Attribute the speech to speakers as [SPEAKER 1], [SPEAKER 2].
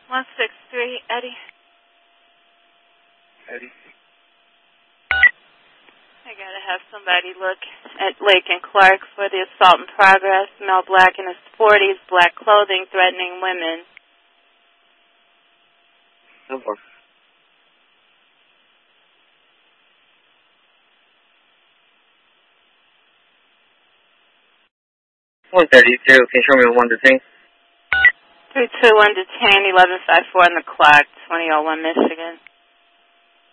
[SPEAKER 1] 163, Eddie.
[SPEAKER 2] Eddie.
[SPEAKER 1] I gotta have somebody look at Lake and Clark for the assault in progress. Male black in his 40s, black clothing, threatening women.
[SPEAKER 2] No more. One 32. Can you show me one detain?
[SPEAKER 1] 321 detain, 1154 on the clock, 2001 Michigan.